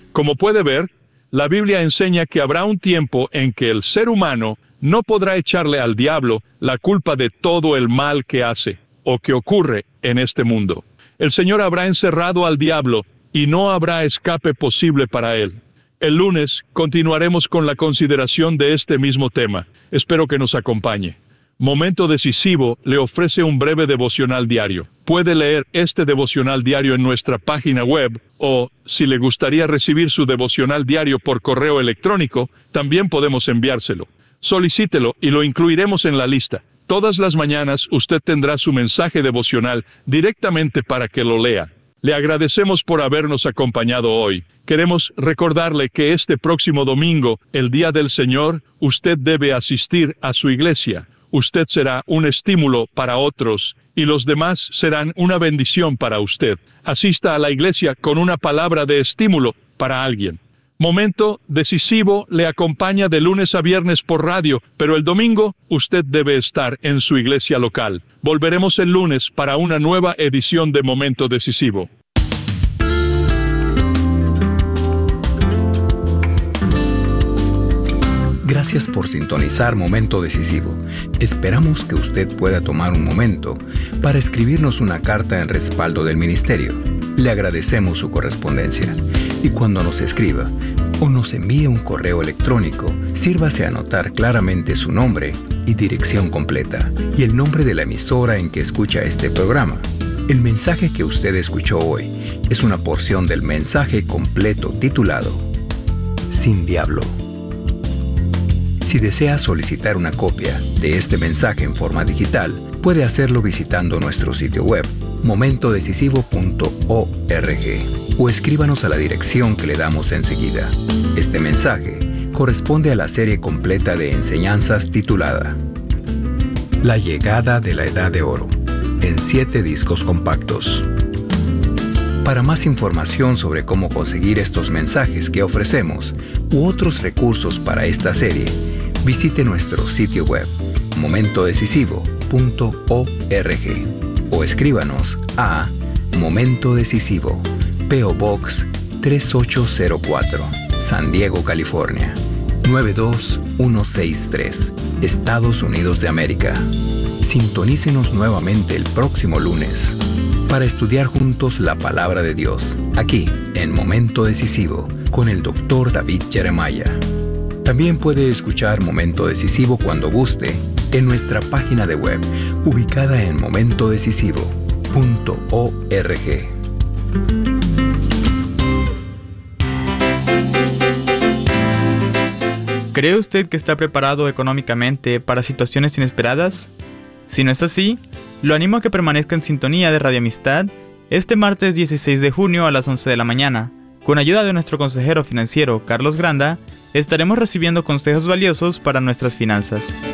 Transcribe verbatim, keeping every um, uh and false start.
Como puede ver, la Biblia enseña que habrá un tiempo en que el ser humano no podrá echarle al diablo la culpa de todo el mal que hace o que ocurre en este mundo. El Señor habrá encerrado al diablo y no habrá escape posible para él. El lunes continuaremos con la consideración de este mismo tema. Espero que nos acompañe. Momento Decisivo le ofrece un breve devocional diario. Puede leer este devocional diario en nuestra página web o, si le gustaría recibir su devocional diario por correo electrónico, también podemos enviárselo. Solicítelo y lo incluiremos en la lista. Todas las mañanas usted tendrá su mensaje devocional directamente para que lo lea. Le agradecemos por habernos acompañado hoy. Queremos recordarle que este próximo domingo, el Día del Señor, usted debe asistir a su iglesia. Usted será un estímulo para otros y los demás serán una bendición para usted. Asista a la iglesia con una palabra de estímulo para alguien. Momento Decisivo le acompaña de lunes a viernes por radio, pero el domingo usted debe estar en su iglesia local. Volveremos el lunes para una nueva edición de Momento Decisivo. Gracias por sintonizar Momento Decisivo. Esperamos que usted pueda tomar un momento para escribirnos una carta en respaldo del ministerio. Le agradecemos su correspondencia. Y cuando nos escriba o nos envíe un correo electrónico, sírvase a anotar claramente su nombre y dirección completa y el nombre de la emisora en que escucha este programa. El mensaje que usted escuchó hoy es una porción del mensaje completo titulado Sin Diablo. Si desea solicitar una copia de este mensaje en forma digital, puede hacerlo visitando nuestro sitio web, momento decisivo punto org, o escríbanos a la dirección que le damos enseguida. Este mensaje corresponde a la serie completa de enseñanzas titulada La llegada de la Edad de Oro, en siete discos compactos. Para más información sobre cómo conseguir estos mensajes que ofrecemos u otros recursos para esta serie, visite nuestro sitio web momento decisivo punto org o escríbanos a Momento Decisivo, P O Box tres ocho cero cuatro, San Diego, California nueve dos uno seis tres, Estados Unidos de América. Sintonícenos nuevamente el próximo lunes para estudiar juntos la Palabra de Dios, aquí en Momento Decisivo, con el doctor David Jeremiah. También puede escuchar Momento Decisivo cuando guste en nuestra página de web, ubicada en momento decisivo punto org. ¿Cree usted que está preparado económicamente para situaciones inesperadas? Si no es así, lo animo a que permanezca en sintonía de Radio Amistad este martes dieciséis de junio a las once de la mañana. Con ayuda de nuestro consejero financiero, Carlos Granda, estaremos recibiendo consejos valiosos para nuestras finanzas.